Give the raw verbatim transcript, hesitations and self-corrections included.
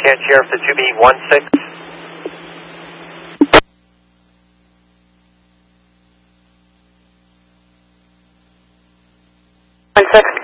Can Sheriff to two B one six. One six.